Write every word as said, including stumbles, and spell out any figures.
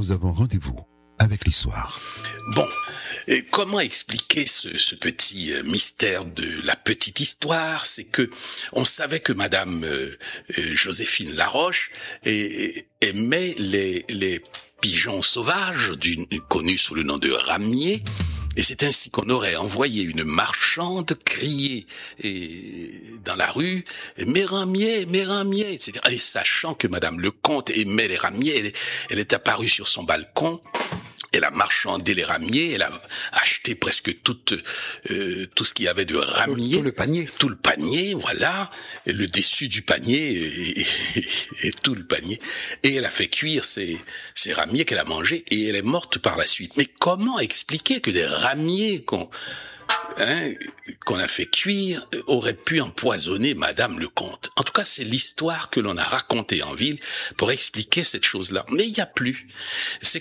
nous avons rendez-vous avec l'histoire. Bon, et comment expliquer ce, ce petit euh, mystère de la petite histoire? C'est que on savait que Madame euh, euh, Joséphine Laroche et, et, aimait les, les pigeons sauvages, d'une, connus sous le nom de ramiers. Et c'est ainsi qu'on aurait envoyé une marchande crier et, dans la rue « Mes ramiers, mes ramiers !» et cetera. Et sachant que Madame le comte aimait les ramiers, elle, elle est apparue sur son balcon. Elle a marchandé les ramiers, elle a acheté presque tout, euh, tout ce qu'il y avait de ramiers. Tout, tout le panier. Tout le panier, voilà. Et le dessus du panier et, et, et tout le panier. Et elle a fait cuire ces, ces ramiers qu'elle a mangés et elle est morte par la suite. Mais comment expliquer que des ramiers qu'on, hein, qu'on a fait cuire auraient pu empoisonner Madame le comte? En tout cas, c'est l'histoire que l'on a racontée en ville pour expliquer cette chose-là. Mais il n'y a plus. C'est